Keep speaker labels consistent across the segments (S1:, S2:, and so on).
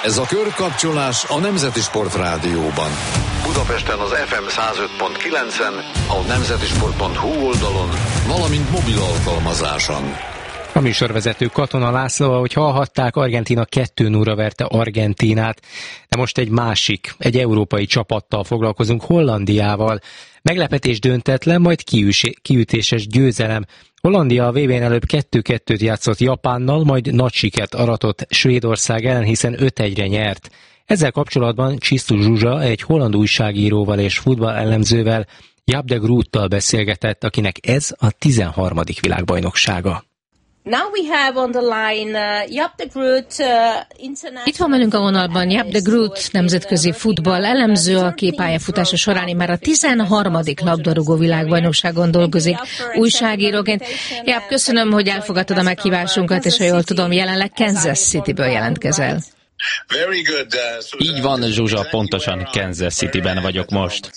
S1: Ez a körkapcsolás a Nemzeti Sport Rádióban. Budapesten az FM 105.9-en, a nemzetisport.hu oldalon, valamint mobil alkalmazáson.
S2: A műsorvezető Katona László, ahogy hallhatták, Argentína 2-0-ra verte Argentínát, de most egy európai csapattal foglalkozunk, Hollandiával. Meglepetés döntetlen, majd kiütéses győzelem. Hollandia a VB-n előbb 2-2-t játszott Japánnal, majd nagy sikert aratott Svédország ellen, hiszen 5-1-re nyert. Ezzel kapcsolatban Csisztus Zsuzsa egy holland újságíróval és futballelemzővel, Jaap de Groottal beszélgetett, akinek ez a 13. világbajnoksága.
S3: Itt van velünk a vonalban Jaap de Groot, nemzetközi futball elemző, aki pályafutása során már a 13. labdarúgó világbajnokságon dolgozik újságíróként. Jaap, köszönöm, hogy elfogadtad a meghívásunkat, és ha jól tudom, jelenleg Kansas Cityből jelentkezel.
S4: Így van, Zsuzsa, pontosan Kansas Cityben vagyok most.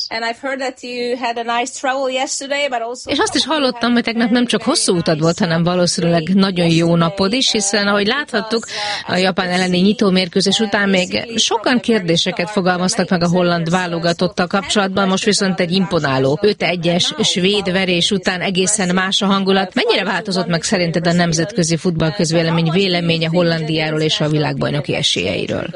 S3: És azt is hallottam, hogy tegnap nem csak hosszú utad volt, hanem valószínűleg nagyon jó napod is, hiszen ahogy láthattuk, a Japán elleni nyitómérkőzés után még sokan kérdéseket fogalmaztak meg a holland válogatottal kapcsolatban, most viszont egy imponáló 5-1-es svéd verés után egészen más a hangulat. Mennyire változott meg szerinted a nemzetközi futballközvélemény véleménye Hollandiáról és a világbajnoki esélyeiről?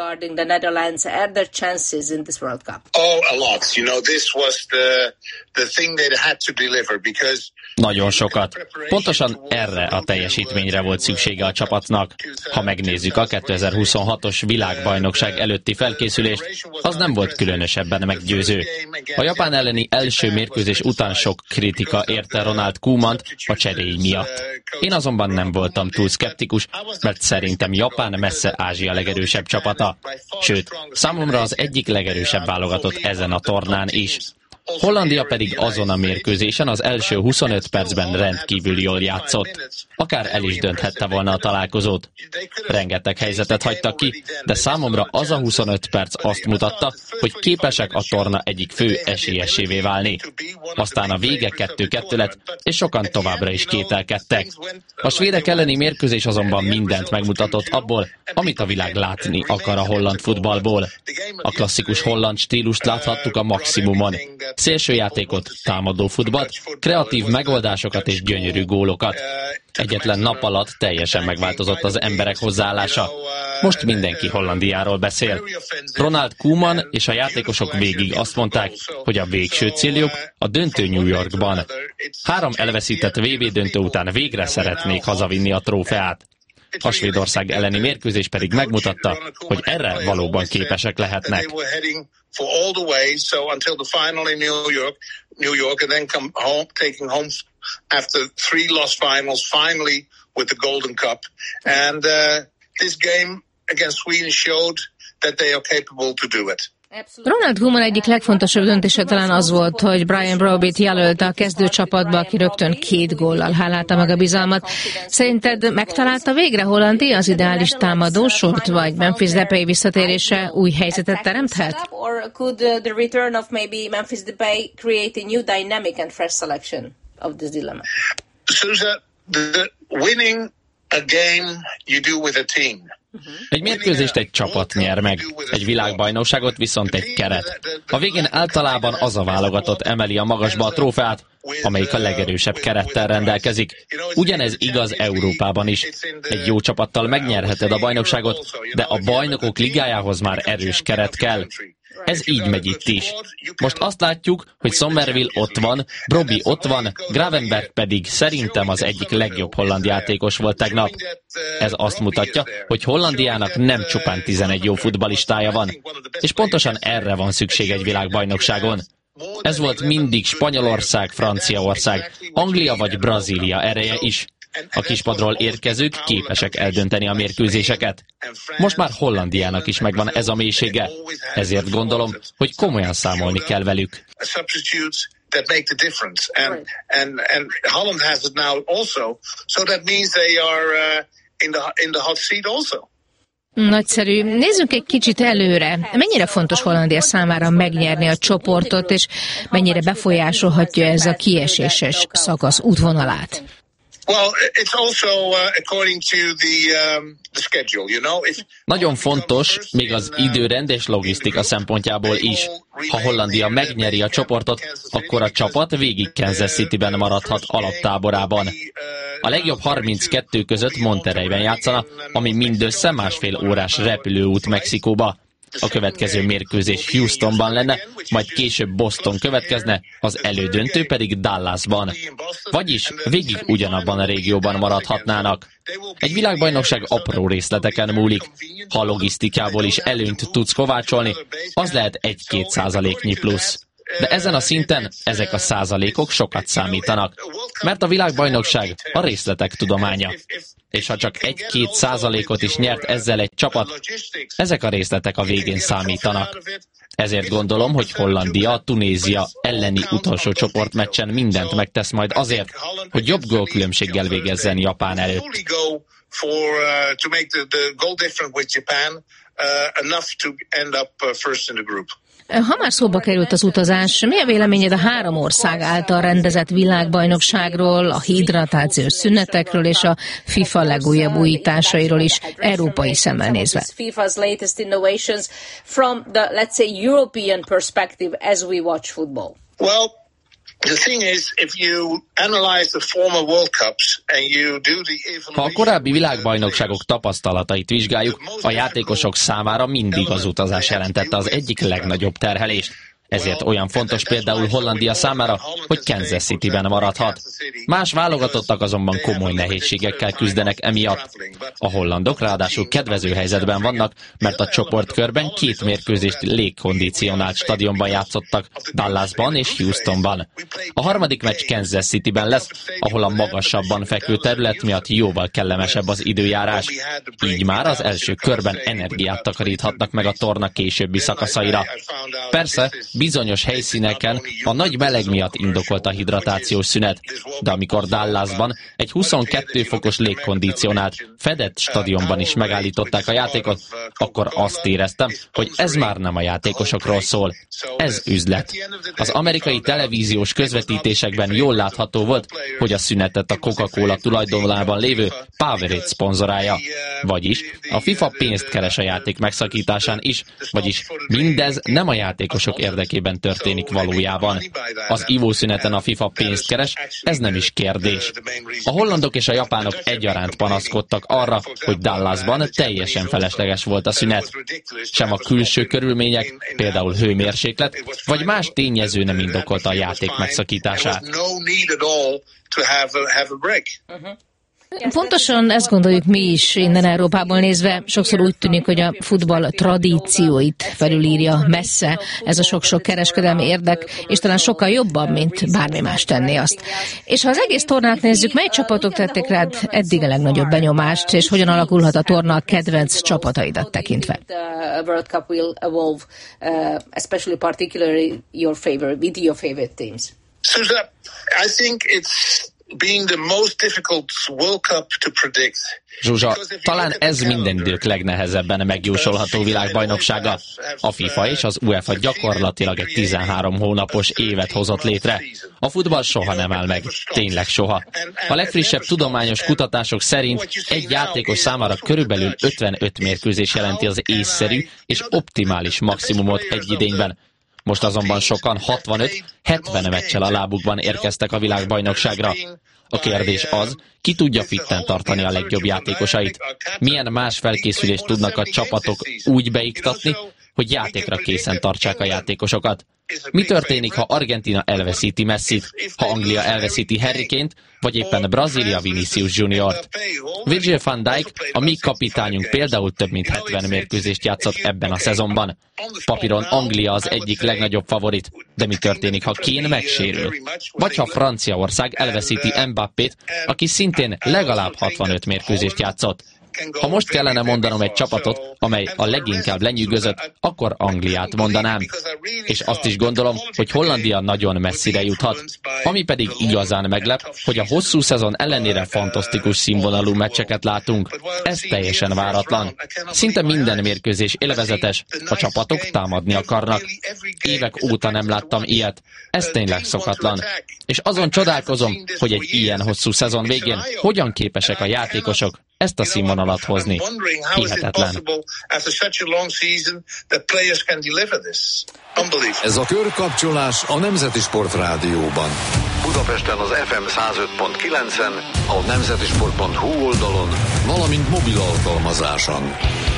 S4: Nagyon sokat. Pontosan erre a teljesítményre volt szüksége a csapatnak. Ha megnézzük a 2026-os világbajnokság előtti felkészülést, az nem volt különösebben meggyőző. A Japán elleni első mérkőzés után sok kritika érte Ronald Koemant a cseréi miatt. Én azonban nem voltam túl szkeptikus, mert szerintem Japán messze Ázsia legerősebb csapata. Sőt, számomra az egyik legerősebb válogatott ezen a tornán is. Hollandia pedig azon a mérkőzésen az első 25 percben rendkívül jól játszott. Akár el is dönthette volna a találkozót. Rengeteg helyzetet hagytak ki, de számomra az a 25 perc azt mutatta, hogy képesek a torna egyik fő esélyesévé válni. Aztán a vége 2-2 lett, és sokan továbbra is kételkedtek. A svédek elleni mérkőzés azonban mindent megmutatott abból, amit a világ látni akar a holland futballból. A klasszikus holland stílust láthattuk a maximumon. Szélsőjátékot, támadó futballt, kreatív megoldásokat és gyönyörű gólokat. Egyetlen nap alatt teljesen megváltozott az emberek hozzáállása. Most mindenki Hollandiáról beszél. Ronald Koeman és a játékosok végig azt mondták, hogy a végső céljuk a döntő New Yorkban. 3 elveszített VB döntő után végre szeretnék hazavinni a trófeát. A Svédország elleni mérkőzés pedig megmutatta, hogy erre valóban képesek lehetnek.
S5: For all the way, so until the final in New York, and then come home, taking home after 3 lost finals, finally with the Golden Cup. And this game against Sweden showed that they are capable to do it.
S3: Ronald Koeman egyik legfontosabb döntése talán az volt, hogy Brian Brobbyt jelölte a kezdőcsapatba, aki rögtön 2 góllal hálálta meg a bizalmat. Szerinted megtalálta végre Hollandia az ideális támadósort, vagy Memphis Depay visszatérése új helyzetet teremthet?
S5: Susa, the winning a game you do with a team.
S4: Egy mérkőzést egy csapat nyer meg, egy világbajnokságot viszont egy keret. A végén általában az a válogatott emeli a magasba a trófeát, amelyik a legerősebb kerettel rendelkezik. Ugyanez igaz Európában is. Egy jó csapattal megnyerheted a bajnokságot, de a bajnokok ligájához már erős keret kell. Ez így megy itt is. Most azt látjuk, hogy Somerville ott van, Brobby ott van, Gravenberch pedig szerintem az egyik legjobb holland játékos volt tegnap. Ez azt mutatja, hogy Hollandiának nem csupán 11 jó futballistája van, és pontosan erre van szükség egy világbajnokságon. Ez volt mindig Spanyolország, Franciaország, Anglia vagy Brazília ereje is. A kispadról érkezők képesek eldönteni a mérkőzéseket. Most már Hollandiának is megvan ez a mélysége, ezért gondolom, hogy komolyan számolni kell velük.
S5: That make the difference, and Holland has it now also, so that means they are in the hot seat also.
S3: Nagyszerű. Nézzünk egy kicsit előre. Mennyire fontos Hollandia számára megnyerni a csoportot, és mennyire befolyásolhatja ez a kieséses szakasz útvonalát?
S4: Nagyon fontos még az időrend és logisztika szempontjából is. Ha Hollandia megnyeri a csoportot, akkor a csapat végig Kansas Cityben maradhat alaptáborában. A legjobb 32 között Monterreyben játszana, ami mindössze 1,5 órás repülőút Mexikóba. A következő mérkőzés Houstonban lenne, majd később Boston következne, az elődöntő pedig Dallasban. Vagyis végig ugyanabban a régióban maradhatnának. Egy világbajnokság apró részleteken múlik. Ha a logisztikából is előnyt tudsz kovácsolni, az lehet 1-2%-nyi plusz. De ezen a szinten ezek a százalékok sokat számítanak, mert a világbajnokság a részletek tudománya. És ha csak 1-2%-ot is nyert ezzel egy csapat, ezek a részletek a végén számítanak. Ezért gondolom, hogy Hollandia a Tunézia elleni utolsó csoportmeccsen mindent megtesz majd azért, hogy jobb gólkülönbséggel végezzen Japán előtt.
S3: Ha már szóba került az utazás, mi a véleményed a 3 ország által rendezett világbajnokságról, a hidratációs szünetekről és a FIFA legújabb újításairól is, európai szemmel nézve?
S4: Ha a korábbi világbajnokságok tapasztalatait vizsgáljuk, a játékosok számára mindig az utazás jelentette az egyik legnagyobb terhelést. Ezért olyan fontos például Hollandia számára, hogy Kansas Cityben maradhat. Más válogatottak azonban komoly nehézségekkel küzdenek emiatt. A hollandok ráadásul kedvező helyzetben vannak, mert a csoportkörben 2 mérkőzést légkondicionált stadionban játszottak, Dallasban és Houstonban. A harmadik meccs Kansas Cityben lesz, ahol a magasabban fekvő terület miatt jóval kellemesebb az időjárás. Így már az első körben energiát takaríthatnak meg a torna későbbi szakaszaira. Persze, bizonyos helyszíneken a nagy meleg miatt indokolt a hidratációs szünet, de amikor Dallasban egy 22 fokos légkondicionált, fedett stadionban is megállították a játékot, akkor azt éreztem, hogy ez már nem a játékosokról szól. Ez üzlet. Az amerikai televíziós közvetítésekben jól látható volt, hogy a szünetet a Coca-Cola tulajdonában lévő Powerade szponzorálja. Vagyis a FIFA pénzt keres a játék megszakításán is, vagyis mindez nem a játékosok érdekében történik valójában. Az ivószüneten a FIFA pénzt keres, ez nem is kérdés. A hollandok és a japánok egyaránt panaszkodtak arra, hogy Dallasban teljesen felesleges volt a szünet. Sem a külső körülmények, például hőmérséklet, vagy más tényező nem indokolta a játék megszakítását.
S3: Pontosan ezt gondoljuk mi is innen Európából nézve. Sokszor úgy tűnik, hogy a futball tradícióit felülírja messze ez a sok-sok kereskedelmi érdek, és talán sokkal jobban, mint bármi más tenné azt. És ha az egész tornát nézzük, mely csapatok tették rád eddig a legnagyobb benyomást, és hogyan alakulhat a torna a kedvenc csapataidat tekintve?
S5: Susa, I think it's being the most difficult World Cup to predict.
S4: Zsuzsa, talán ez minden idők legnehezebben megjósolható világbajnoksága. A FIFA és az UEFA gyakorlatilag egy 13 hónapos évet hozott létre. A futball soha nem áll meg. Tényleg soha. A legfrissebb tudományos kutatások szerint egy játékos számára körülbelül 55 mérkőzés jelenti az észszerű és optimális maximumot egy idényben. Most azonban sokan 65-70 meccsel a lábukban érkeztek a világbajnokságra. A kérdés az, ki tudja fitten tartani a legjobb játékosait? Milyen más felkészülést tudnak a csapatok úgy beiktatni, hogy játékra készen tartsák a játékosokat? Mi történik, ha Argentína elveszíti Messit, ha Anglia elveszíti Harry Kane-t, vagy éppen Brazília Vinicius Juniort? Virgil van Dijk, a mi kapitányunk például több mint 70 mérkőzést játszott ebben a szezonban. Papíron Anglia az egyik legnagyobb favorit, de mi történik, ha Kane megsérül? Vagy ha Franciaország elveszíti Mbappét, aki szintén legalább 65 mérkőzést játszott? Ha most kellene mondanom egy csapatot, amely a leginkább lenyűgözött, akkor Angliát mondanám. És azt is gondolom, hogy Hollandia nagyon messzire juthat. Ami pedig igazán meglep, hogy a hosszú szezon ellenére fantasztikus színvonalú meccseket látunk. Ez teljesen váratlan. Szinte minden mérkőzés élvezetes, a csapatok támadni akarnak. Évek óta nem láttam ilyet. Ez tényleg szokatlan. És azon csodálkozom, hogy egy ilyen hosszú szezon végén hogyan képesek a játékosok ezt a színvonalat hozni. Hihetetlen.
S1: Ez a körkapcsolás a Nemzeti Sport Rádióban. Budapesten az FM 105.9-en, a nemzetisport.hu oldalon, valamint mobil alkalmazáson.